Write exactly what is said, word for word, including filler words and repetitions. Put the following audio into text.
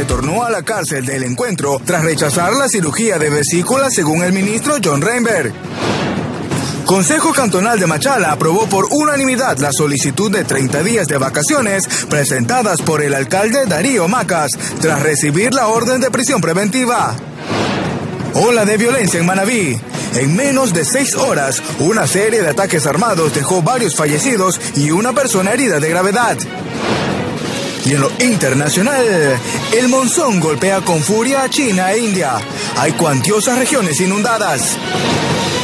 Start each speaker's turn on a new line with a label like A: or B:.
A: retornó a la cárcel del encuentro tras rechazar la cirugía de vesícula según el ministro John Reinberg. Consejo Cantonal de Machala aprobó por unanimidad la solicitud de treinta días de vacaciones presentadas por el alcalde Darío Macas tras recibir la orden de prisión preventiva. Ola de violencia en Manabí. En menos de seis horas, una serie de ataques armados dejó varios fallecidos y una persona herida de gravedad. Y en lo internacional, el monzón golpea con furia a China e India. Hay cuantiosas regiones inundadas.